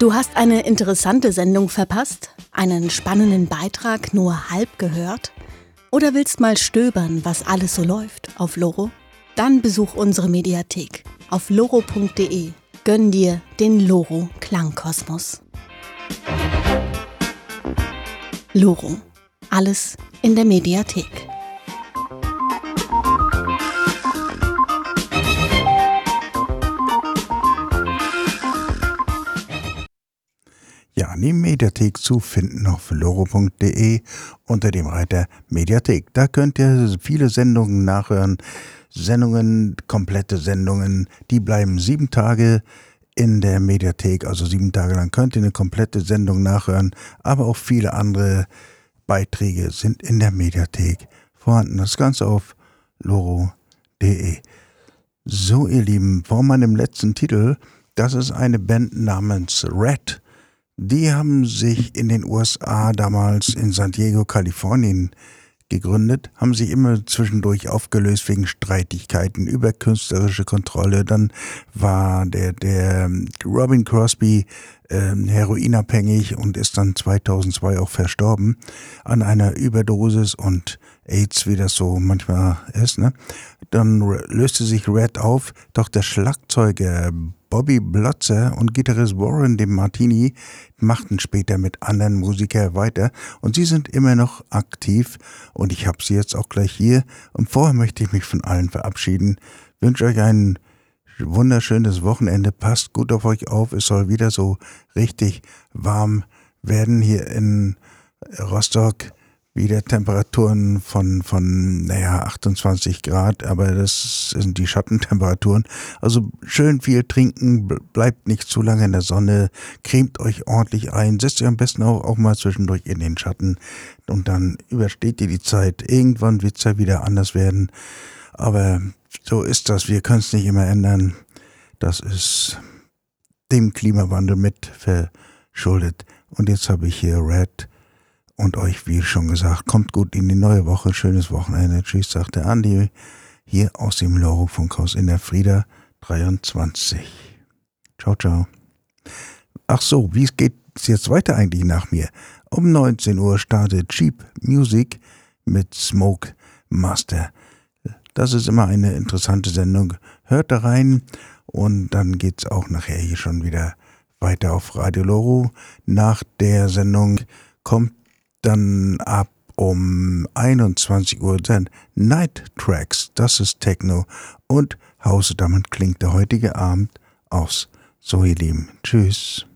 Du hast eine interessante Sendung verpasst? Einen spannenden Beitrag nur halb gehört? Oder willst mal stöbern, was alles so läuft auf Loro? Dann besuch unsere Mediathek auf loro.de. Gönn dir den Loro Klangkosmos. Loro. Alles in der Mediathek. Ja, die Mediathek zu finden auf loro.de unter dem Reiter Mediathek. Da könnt ihr viele Sendungen nachhören. Komplette Sendungen, die bleiben 7 Tage in der Mediathek. Also 7 Tage lang könnt ihr eine komplette Sendung nachhören. Aber auch viele andere Beiträge sind in der Mediathek vorhanden. Das Ganze auf loro.de. So, ihr Lieben, vor meinem letzten Titel, das ist eine Band namens Red. Die haben sich in den USA damals in San Diego, Kalifornien gegründet, haben sich immer zwischendurch aufgelöst wegen Streitigkeiten über künstlerische Kontrolle. Dann war der Robin Crosby heroinabhängig und ist dann 2002 auch verstorben an einer Überdosis und AIDS, wie das so manchmal ist, ne? Dann löste sich Red auf, doch der Schlagzeuger Bobby Blotzer und Gitarrist Warren DeMartini machten später mit anderen Musikern weiter und sie sind immer noch aktiv und ich habe sie jetzt auch gleich hier und vorher möchte ich mich von allen verabschieden. Wünsche euch ein wunderschönes Wochenende, passt gut auf euch auf, es soll wieder so richtig warm werden hier in Rostock. Wieder Temperaturen von 28 Grad, aber das sind die Schattentemperaturen. Also schön viel trinken, bleibt nicht zu lange in der Sonne, cremt euch ordentlich ein, setzt euch am besten auch mal zwischendurch in den Schatten und dann übersteht ihr die Zeit. Irgendwann wird es ja wieder anders werden, aber so ist das, wir können es nicht immer ändern. Das ist dem Klimawandel mit verschuldet. Und jetzt habe ich hier Red. Und euch, wie schon gesagt, kommt gut in die neue Woche. Schönes Wochenende. Tschüss, sagt der Andi hier aus dem Loro-Funkhaus in der Frieda 23. Ciao, ciao. Ach so, wie geht es jetzt weiter eigentlich nach mir? Um 19 Uhr startet Cheap Music mit Smoke Master. Das ist immer eine interessante Sendung. Hört da rein und dann geht's auch nachher hier schon wieder weiter auf Radio Loro. Nach der Sendung kommt dann ab um 21 Uhr dann Night Tracks, das ist Techno und Hause. Damit klingt der heutige Abend aus. So ihr Lieben, tschüss.